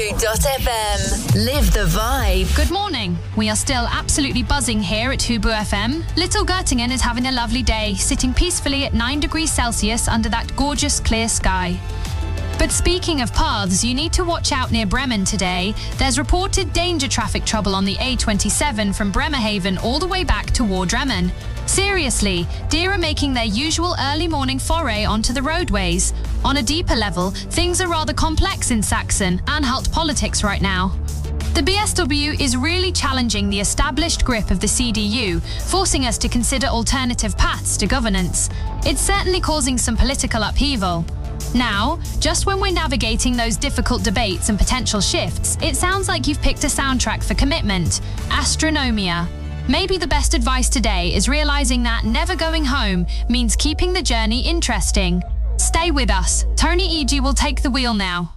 Hubu.fm. Live the vibe. Good morning. We are still absolutely buzzing here at Hubu FM. Little Göttingen is having a lovely day, sitting peacefully at 9 degrees Celsius under that gorgeous clear sky. But speaking of paths, you need to watch out near Bremen today. There's reported danger traffic trouble on the A27 from Bremerhaven all the way back toward Drammen. Seriously, deer are making their usual early morning foray onto the roadways. On a deeper level, things are rather complex in Sachsen-Anhalt politics right now. The BSW is really challenging the established grip of the CDU, forcing us to consider alternative paths to governance. It's certainly causing some political upheaval. Now, just when we're navigating those difficult debates and potential shifts, it sounds like you've picked a soundtrack for commitment, Astronomia. Maybe the best advice today is realizing that never going home means keeping the journey interesting. Stay with us. Tony E.G. will take the wheel now.